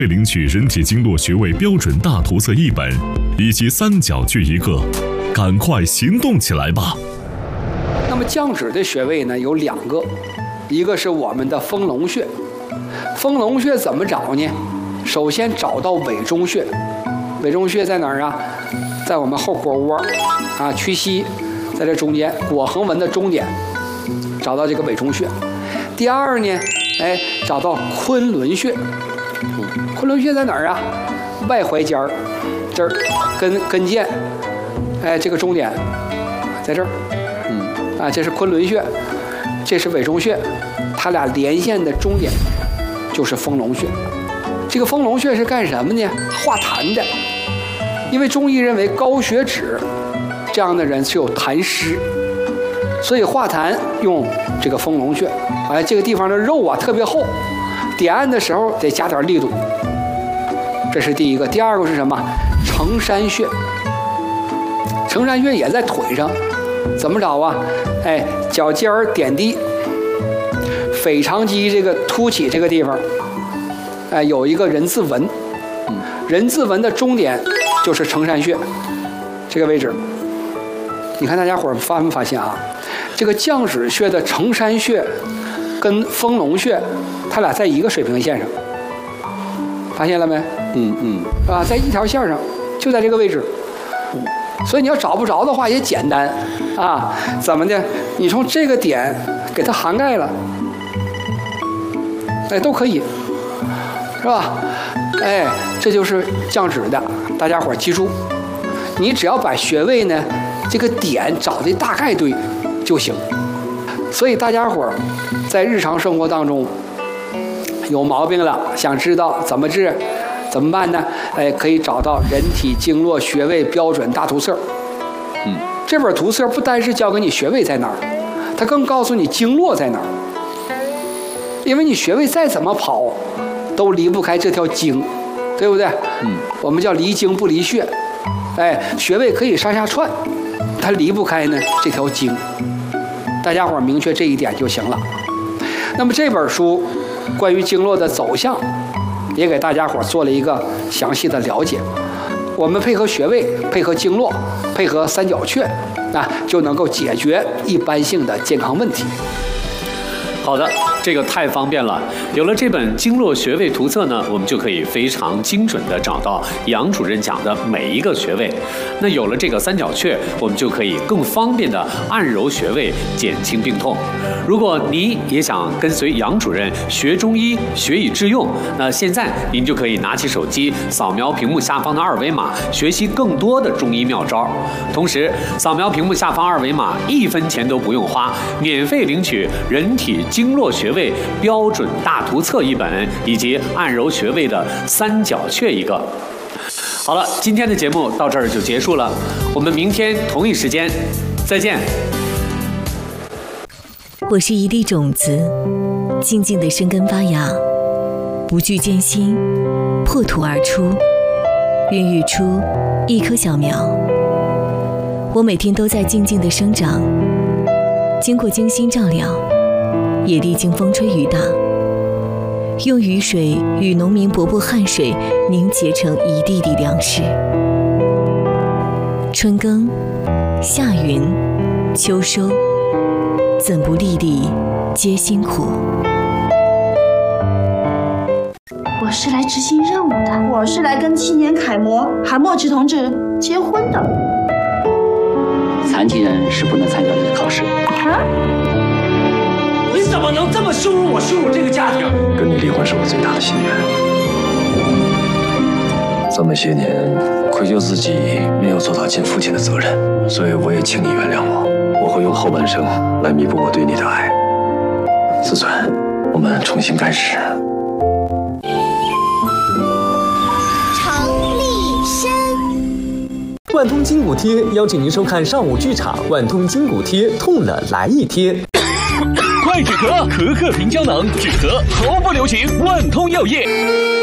领取人体经络穴位标准大图册1本，以及三角穴1个，赶快行动起来吧！ 那么降脂的穴位呢有2个，一个是我们的丰隆穴。丰隆穴怎么找呢？首先找到委中穴。委中穴在哪儿啊？在我们后腘窝啊，屈膝在这中间，腘横纹的中点，找到这个委中穴。第二呢，找到昆仑穴。昆仑穴在哪儿啊？外踝尖儿这儿，跟腱，这个中点在这儿。这是昆仑穴，这是委中穴，它俩连线的中点就是丰隆穴。这个丰隆穴是干什么呢？化痰的。因为中医认为高血脂这样的人是有痰湿，所以化痰用这个丰隆穴。这个地方的肉啊特别厚，点按的时候得加点力度。这是第一个。第二个是什么？承山穴。承山穴也在腿上，怎么找啊？脚尖儿点地，腓肠肌这个凸起这个地方，有一个人字纹，人字纹的中点就是承山穴这个位置。你看大家伙发没发现啊？这个降脂穴的承山穴跟丰隆穴，它俩在一个水平线上，发现了没？在一条线上，就在这个位置。所以你要找不着的话也简单啊，怎么的？你从这个点给它涵盖了，都可以，是吧？这就是降脂的，大家伙记住，你只要把穴位呢这个点找的大概对就行。所以大家伙在日常生活当中有毛病了，想知道怎么治怎么办呢？可以找到人体经络穴位标准大图册。这本图册不单是教给你穴位在哪儿，它更告诉你经络在哪儿。因为你穴位再怎么跑都离不开这条经，对不对？我们叫离经不离穴。穴位可以上下串，它离不开呢这条经。大家伙明确这一点就行了。那么这本书关于经络的走向也给大家伙做了一个详细的了解。我们配合穴位，配合经络，配合三角穴，就能够解决一般性的健康问题。 好的，这个太方便了。有了这本经络穴位图册呢，我们就可以非常精准地找到杨主任讲的每一个穴位。那有了这个三角穴，我们就可以更方便地按揉穴位，减轻病痛。如果您也想跟随杨主任学中医，学以致用，那现在您就可以拿起手机，扫描屏幕下方的2维码，学习更多的中医妙招。同时，扫描屏幕下方2维码，1分钱都不用花，免费领取人体经络穴位标准大图册1本，以及按揉穴位的三角穴1个。好了，今天的节目到这儿就结束了，我们明天同一时间再见。 我是一粒种子，静静地生根发芽，不惧艰辛，破土而出，孕育出一棵小苗。我每天都在静静地生长，经过精心照料，也历经风吹雨打，用雨水与农民伯伯汗水凝结成一地地粮食。春耕，夏耘，秋收，怎不粒粒皆辛苦？ 我是来执行任务的，我是来跟青年楷模韩墨池同志结婚的。 残疾人是不能参加这个考试。 你怎么能这么羞辱我，羞辱这个家庭？ 跟你离婚是我最大的心愿。这么些年，愧疚自己没有做到尽父亲的责任，所以我也请你原谅我。我会用后半生来弥补我对你的爱。自尊，我们重新开始。 程立生， 万通筋骨贴邀请您收看上午剧场。万通筋骨贴，痛了来一贴。 快止咳，咳咳平胶囊，止咳毫不留情。万通药业。